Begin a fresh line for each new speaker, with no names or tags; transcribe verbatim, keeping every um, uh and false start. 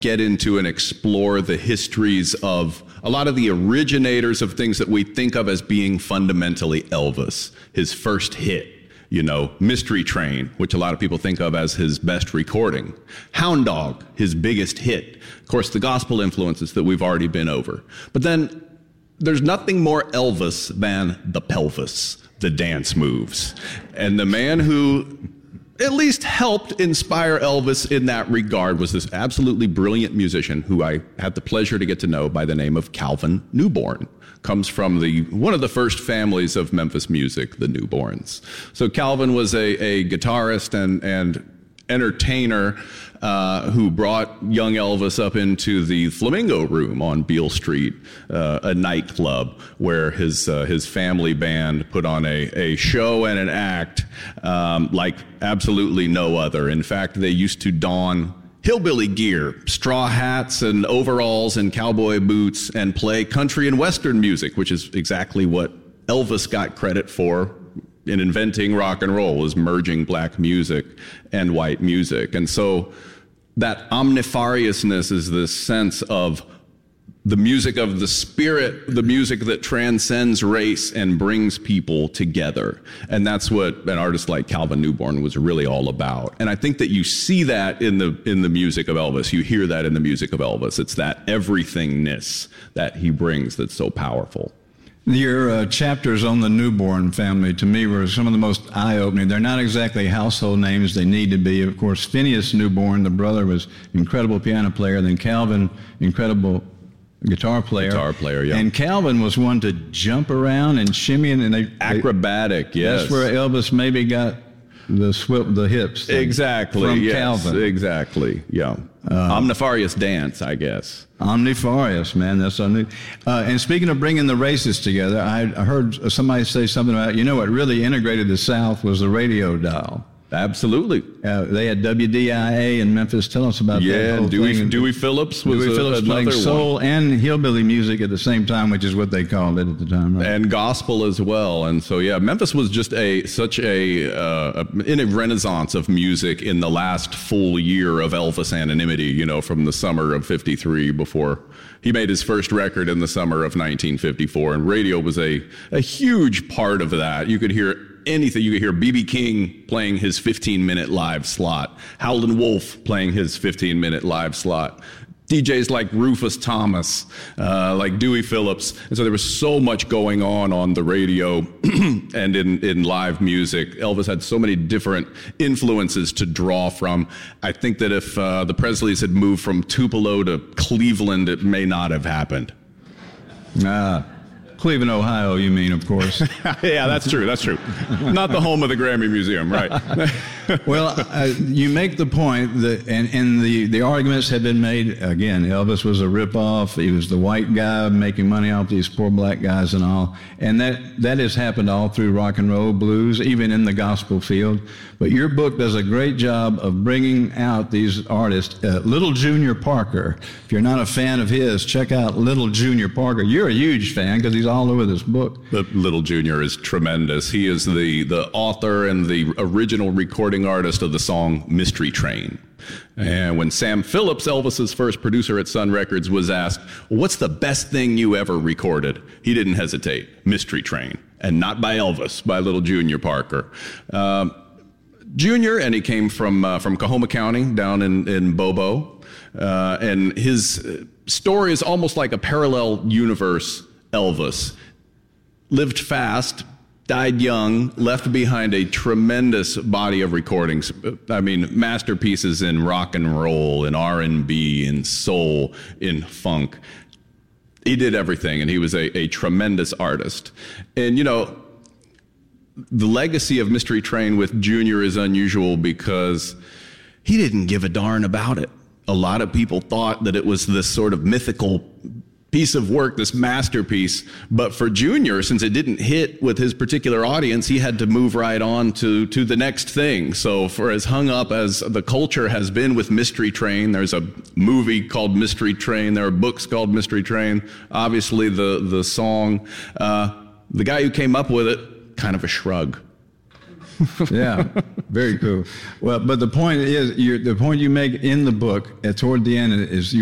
get into and explore the histories of a lot of the originators of things that we think of as being fundamentally Elvis. His first hit, you know, Mystery Train, which a lot of people think of as his best recording. Hound Dog, his biggest hit. Of course, the gospel influences that we've already been over. But then there's nothing more Elvis than the pelvis, the dance moves. And the man who at least helped inspire Elvis in that regard was this absolutely brilliant musician who I had the pleasure to get to know by the name of Calvin Newborn. Comes from the one of the first families of Memphis music, the Newborns. So Calvin was a, a guitarist and, and entertainer uh, who brought young Elvis up into the Flamingo Room on Beale Street, uh, a nightclub where his uh, his family band put on a, a show and an act um, like absolutely no other. In fact, they used to don hillbilly gear, straw hats and overalls and cowboy boots, and play country and western music, which is exactly what Elvis got credit for in inventing rock and roll, was merging black music and white music. And so that omnifariousness is this sense of the music of the spirit, the music that transcends race and brings people together. And that's what an artist like Calvin Newborn was really all about. And I think that you see that in the in the music of Elvis. You hear that in the music of Elvis. It's that everythingness that he brings that's so powerful.
Your uh, chapters on the Newborn family, to me, were some of the most eye-opening. They're not exactly household names they need to be. Of course, Phineas Newborn, the brother, was an incredible piano player. Then Calvin, incredible guitar player.
Guitar player, yeah.
And Calvin was one to jump around and shimmy, and they
acrobatic.
They,
yes,
that's where Elvis maybe got the swip, the hips. Thing
exactly.
From
yes,
Calvin.
Exactly. Yeah. Uh, Omnifarious dance, I guess.
Omnifarious, man. That's so neat. Uh, and speaking of bringing the races together, I heard somebody say something about, you know, what really integrated the South was the radio dial.
Absolutely.
Uh, they had W D I A in Memphis. Tell us about
yeah,
that whole
and Dewey,
thing.
Dewey Phillips was
Dewey
a,
Phillips playing
another
soul
one.
and hillbilly music at the same time, which is what they called it at the time, right?
And gospel as well. And so, yeah, Memphis was just a such a, uh, in a renaissance of music in the last full year of Elvis anonymity, you know, from the summer of fifty-three before he made his first record in the summer of nineteen fifty-four. And radio was a, a huge part of that. You could hear anything. You could hear B B King playing his fifteen-minute live slot, Howlin' Wolf playing his fifteen-minute live slot, D Js like Rufus Thomas, uh, like Dewey Phillips. And so there was so much going on on the radio and in, in live music. Elvis had so many different influences to draw from. I think that if uh, the Presleys had moved from Tupelo to Cleveland, it may not have happened.
Ah. Cleveland, Ohio, you mean, of course.
Yeah, that's true. That's true. Not the home of the Grammy Museum, right?
Well, uh, you make the point that, and, and the, the arguments have been made, again, Elvis was a ripoff. He was the white guy making money off these poor black guys and all. And that, that has happened all through rock and roll, blues, even in the gospel field. But your book does a great job of bringing out these artists. Uh, Little Junior Parker, if you're not a fan of his, check out Little Junior Parker. You're a huge fan because he's all over this book.
But Little Junior is tremendous. He is the, the author and the original recording artist of the song Mystery Train. And when Sam Phillips, Elvis's first producer at Sun Records, was asked, what's the best thing you ever recorded? He didn't hesitate. Mystery Train. And not by Elvis, by Little Junior Parker. Um, Junior, and he came from uh, from Coahoma County down in, in Bobo. Uh, and his story is almost like a parallel universe Elvis. Lived fast, died young, left behind a tremendous body of recordings. I mean, masterpieces in rock and roll, in R and B, in soul, in funk. He did everything, and he was a, a tremendous artist. And, you know, the legacy of Mystery Train with Junior is unusual because he didn't give a darn about it. A lot of people thought that it was this sort of mythical piece of work, this masterpiece. But for Junior, since it didn't hit with his particular audience, he had to move right on to, to the next thing. So for as hung up as the culture has been with Mystery Train, there's a movie called Mystery Train, there are books called Mystery Train, obviously the, the song, uh, the guy who came up with it, kind of a shrug.
Yeah, very cool. Well, but the point is, you're, the point you make in the book, uh, toward the end, is you